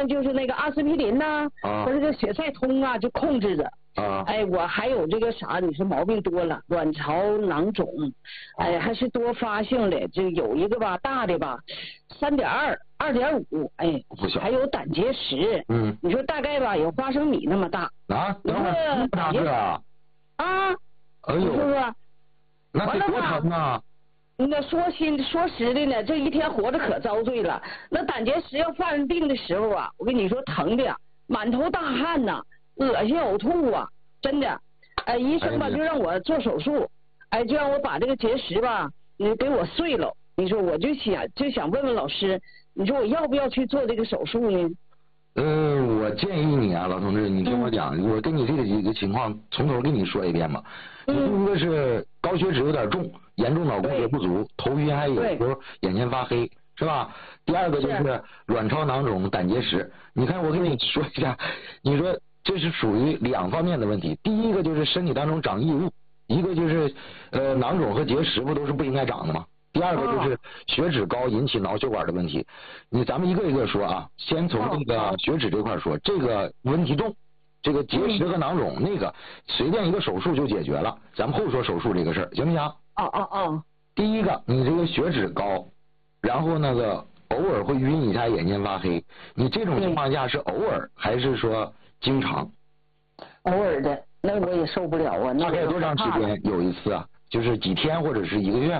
像就是那个阿司匹林呐，和这个血塞通啊，就控制着。哎，我还有这个啥，你说毛病多了，卵巢囊肿，哎，还是多发性的，就有一个吧，大的吧，3.2、2.5，哎，还有胆结石，你说大概吧，有花生米那么大。 啊，那么大个啊？ 啊， 哎呦， 是不是？ 那得多疼啊！ 那说实的呢，这一天活着可遭罪了。那胆结石要犯病的时候啊，我跟你说疼的呀，满头大汗呐，恶心呕吐啊，真的。哎，医生吧就让我做手术，哎，就让我把这个结石吧，你给我碎了。你说我就想问问老师，你说我要不要去做这个手术呢？ 我建议你啊，老同志，你听我讲，我跟你这个一个情况从头跟你说一遍吧。第一个是高血脂有点重，严重脑供血不足，头晕还有时候眼前发黑，是吧？第二个就是卵巢囊肿、胆结石。你看我跟你说一下，你说这是属于两方面的问题。第一个就是身体当中长异物，一个就是囊肿和结石不都是不应该长的吗？第二个就是血脂高引起脑血管的问题。咱们一个一个说啊，先从这个血脂这块说，这个问题重，这个结石和囊肿那个随便一个手术就解决了，咱们后说手术这个事儿，行不行？第一个，你这个血脂高，然后那个偶尔会晕一下，眼前发黑，你这种情况下是偶尔还是说经常？ 偶尔的，那我也受不了啊。 大概多长时间有一次啊？就是几天或者是1个月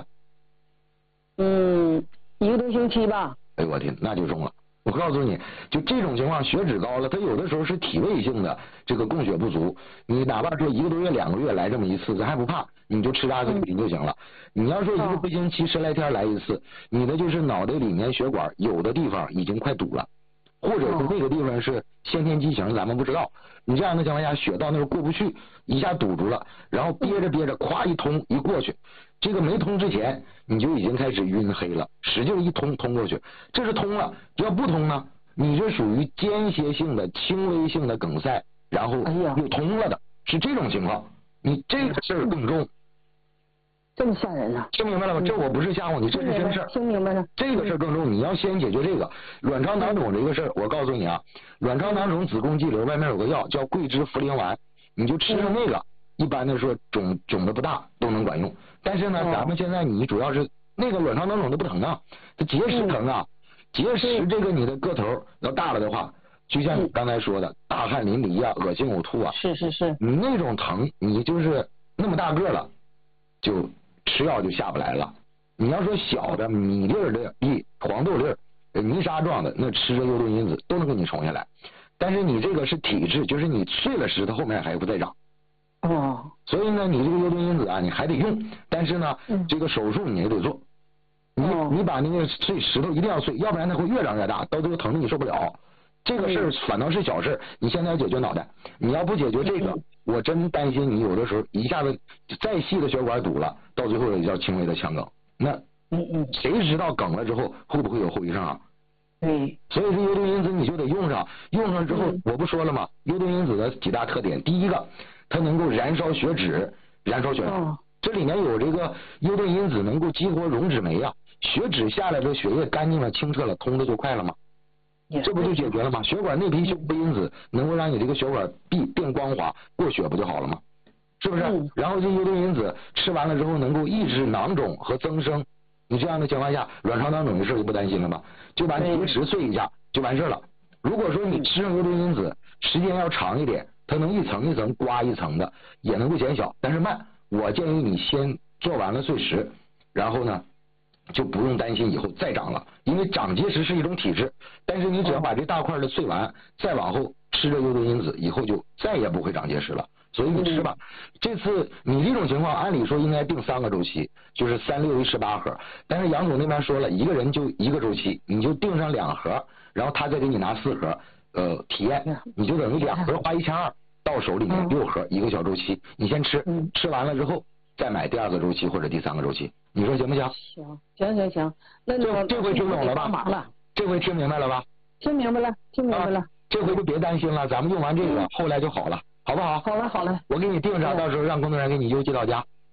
？1个多星期吧。 哎我天，那就中了。我告诉你，就这种情况，血脂高了，它有的时候是体位性的这个供血不足。你哪怕说1个多月、2个月来这么一次，咱还不怕，你就吃阿司匹林就行了。你要说1个多星期、10来天来一次，你的就是脑袋里面血管有的地方已经快堵了，或者是那个地方是先天畸形，咱们不知道。你这样的情况下，血到那儿过不去，一下堵住了，然后憋着憋着，咵一通一过去，这个没通之前你就已经开始晕黑了，使劲一通过去，这是通了。要不通呢，你这属于间歇性的轻微性的梗塞，然后又通了的，是这种情况。你这个事儿更重。 这么吓人啊！ 听明白了吗？这我不是吓唬你，这是真事儿。 听明白了。 这个事儿更重，你要先解决这个卵巢囊肿这个事儿。我告诉你啊，卵巢囊肿、子宫肌瘤外面有个药叫桂枝茯苓丸，你就吃上那个，一般的说肿的不大都能管用。但是呢，咱们现在你主要是那个卵巢囊肿它不疼啊，它结石疼啊。结石这个你的个头要大了的话，就像你刚才说的，大汗淋漓啊，恶心呕吐啊。 是。 你那种疼，你就是那么大个了，就吃药就下不来了。你要说小的米粒儿的粒、黄豆粒儿、泥沙状的，那吃着幽顿因子都能给你冲下来。但是你这个是体质，就是你碎了石头后面还会再长。所以呢，你这个幽顿因子啊，你还得用，但是呢，这个手术你也得做。你把那个碎石头一定要碎，要不然它会越长越大，到最后疼的你受不了。这个事儿反倒是小事，你现在要解决脑袋，你要不解决这个，我真担心你有的时候一下子再细的血管堵了，到最后也叫轻微的腔梗。那谁知道梗了之后会不会有后遗症啊？所以这幽顿因子你就得用上，用上之后我不说了吗？幽顿因子的几大特点，第一个，它能够燃烧血脂，燃烧血糖。这里面有这个幽顿因子能够激活溶脂酶啊，血脂下来的血液干净了、清澈了，通的就快了吗？这不就解决了吗？血管内皮修复因子能够让你这个血管壁变光滑，过血不就好了吗？是不是？然后这幽顿因子吃完了之后能够抑制囊肿和增生，你这样的情况下，卵巢囊肿的事就不担心了吧？就把结石碎一下就完事了。如果说你吃上幽顿因子时间要长一点，它能一层一层刮一层的，也能够减小，但是慢。我建议你先做完了碎石，然后呢就不用担心以后再长了，因为长结石是一种体质，但是你只要把这大块的碎完，再往后吃着幽顿因子，以后就再也不会长结石了。所以你吃吧。这次你这种情况按理说应该定3个周期，就是3、6、1、18盒，但是杨总那边说了，一个人就1个周期，你就定上2盒，然后他再给你拿4盒体验，你就等于2盒花1200，到手里面6盒，1个小周期，你先吃，吃完了之后再买第2个周期或者第3个周期，你说行不行？ 行，那这回听懂了吧？这回听明白了吧？ 听明白了。 这回就别担心了，咱们用完这个后来就好了，好不好？ 好了。 我给你定上，到时候让工作人员给你邮寄到家。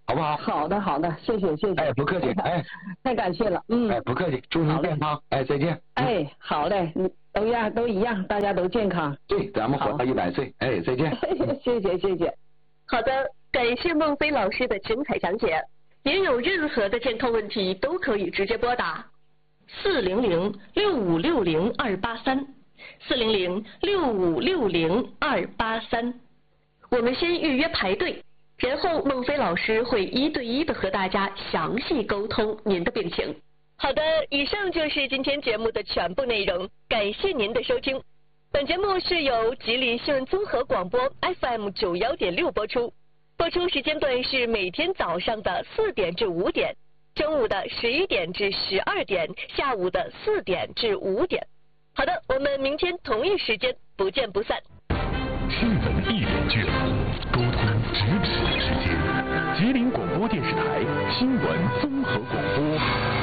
好不好？ 好的好的，谢谢。 哎，不客气，哎， 太感谢了， 哎，不客气，祝您健康，哎，再见。 哎，好嘞，都一样，大家都健康。 对，咱们活到100岁，哎，再见。 谢谢。 好的，感谢孟非老师的精彩讲解。您有任何的健康问题都可以直接拨打400-6560-283，400-6560-283。我们先预约排队，然后孟非老师会1对1的和大家详细沟通您的病情。好的，以上就是今天节目的全部内容，感谢您的收听。本节目是由吉林新闻综合广播 FM 91.6播出，播出时间段是每天早上的4点至5点，中午的11点至12点，下午的4点至5点。好的，我们明天同一时间不见不散。 新闻一点距离，沟通咫尺的时间。吉林广播电视台新闻综合广播。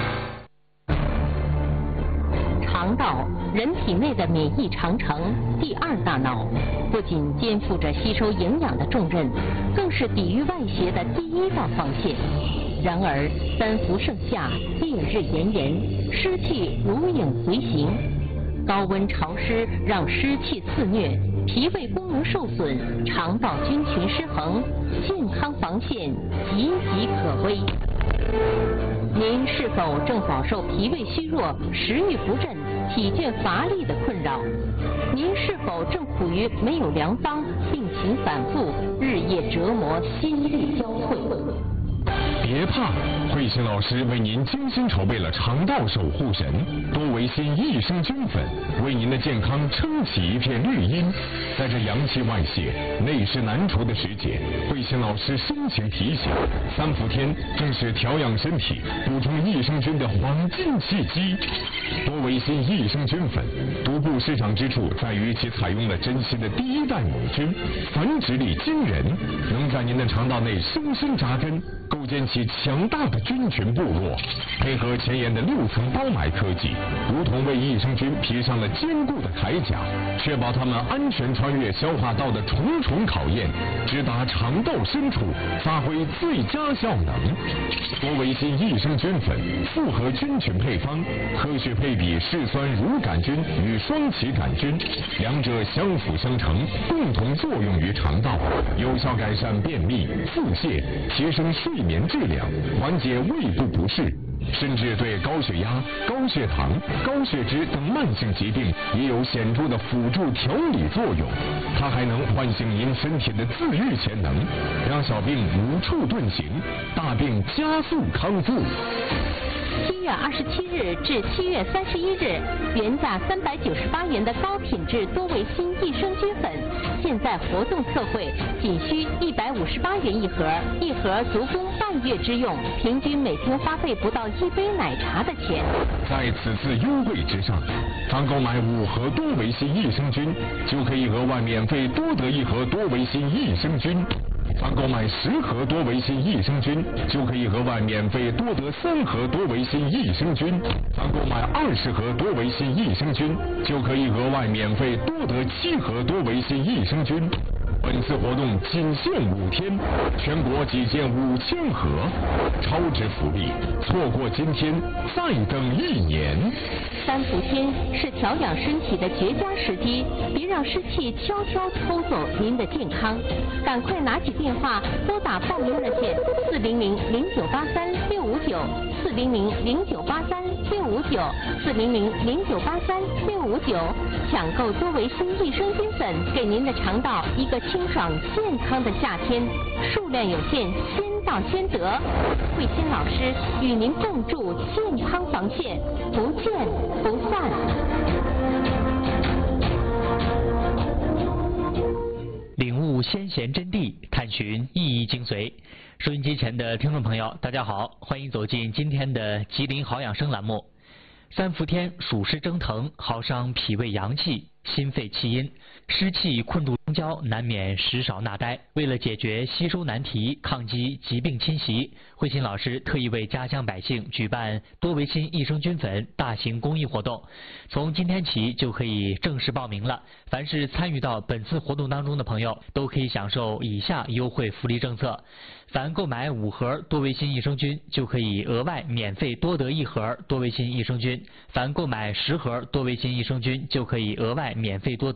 肠道，人体内的免疫长城，第二大脑，不仅肩负着吸收营养的重任，更是抵御外邪的第一道防线。然而，3伏盛夏，烈日炎炎，湿气如影随形，高温潮湿让湿气肆虐，脾胃功能受损，肠道菌群失衡，健康防线岌岌可危。您是否正饱受脾胃虚弱、食欲不振、体倦乏力的困扰？您是否正处于没有良方、病情反复、日夜折磨、心力交瘁？ 别怕，慧心老师为您精心筹备了肠道守护神多维新益生菌粉，为您的健康撑起一片绿荫。在这阳气外泄、内湿难除的时节，慧心老师深情提醒：3伏天正是调养身体、补充益生菌的黄金契机。多维新益生菌粉独步市场之处在于其采用了珍稀的第1代母菌，繁殖力惊人，能在您的肠道内深深扎根，构建起强大的菌群部落，配合前沿的6层包埋科技，如同为益生菌披上了坚固的铠甲，确保它们安全穿越消化道的重重考验，直达肠道深处，发挥最佳效能。多维新益生菌粉复合菌群配方，科学配比嗜酸乳杆菌与双歧杆菌，两者相辅相成，共同作用于肠道，有效改善便秘、腹泻，提升睡眠质量，缓解胃部不适，甚至对高血压、高血糖、高血脂等慢性疾病也有显著的辅助调理作用。它还能唤醒您身体的自愈潜能，让小病无处遁形，大病加速康复。 7月27日至7月31日，原价398元的高品质多维新益生菌粉，现在活动特惠，仅需158元一盒，一盒足供半月之用，平均每天花费不到1杯奶茶的钱。 在此次优惠之上，凡购买5盒多维新益生菌，就可以额外免费多得1盒多维新益生菌。凡购买10盒多维新益生菌，就可以额外免费多得3盒多维新益生菌。凡购买20盒多维新益生菌，就可以额外免费多得7盒多维新益生菌。本次活动仅限5天，全国仅限5000盒，超值福利，错过今天再等1年。 3伏天是调养身体的绝佳时机，别让湿气悄悄偷走您的健康。赶快拿起电话拨打报名热线400-0983-659，400-0983-659，400-0983-659，抢购多维新益生菌粉，给您的肠道一个清爽健康的夏天。数量有限，先到先得。慧心老师与您共筑健康防线，不见不散。 领悟先贤真谛，探寻意义精髓。收音机前的听众朋友，大家好，欢迎走进今天的吉林好养生栏目。3伏天暑湿蒸腾，耗伤脾胃阳气， 心肺气阴。湿气困住中焦，难免食少纳呆。为了解决吸收难题，抗击疾病侵袭，慧心老师特意为家乡百姓举办多维新益生菌粉大型公益活动，从今天起就可以正式报名了。凡是参与到本次活动当中的朋友，都可以享受以下优惠福利政策：凡购买5盒多维新益生菌，就可以额外免费多得1盒多维新益生菌；凡购买10盒多维新益生菌，就可以额外免费多得